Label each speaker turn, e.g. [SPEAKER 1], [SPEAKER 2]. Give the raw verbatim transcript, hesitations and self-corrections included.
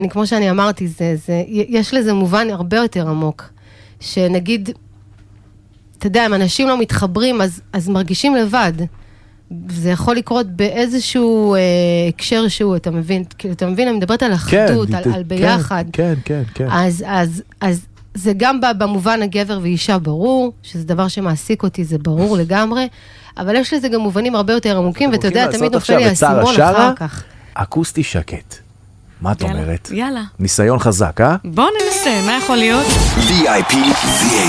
[SPEAKER 1] אני, כמו שאני אמרתי, זה, זה, יש לזה מובן הרבה יותר עמוק, שנגיד, אתה יודע, אם אנשים לא מתחברים, אז, אז מרגישים לבד. זה יכול לקרות באיזשהו אה, הקשר שהוא, אתה מבין, כאילו, אתה מבין, אני מדברת על אחדות, כן, על, על ביחד.
[SPEAKER 2] כן, כן, כן.
[SPEAKER 1] אז, אז, אז זה גם במובן הגבר ואישה ברור, שזה דבר שמעסיק אותי, זה ברור לגמרי, אבל יש לזה גם מובנים הרבה יותר עמוקים, ואתה יודע, תמיד נופל לי הסימון אחר כך.
[SPEAKER 2] אקוסטי שקט. מה את אומרת?
[SPEAKER 3] יאללה.
[SPEAKER 2] ניסיון חזק, אה?
[SPEAKER 3] בוא ננסה, מה יכול להיות?
[SPEAKER 4] וי איי פי וי איי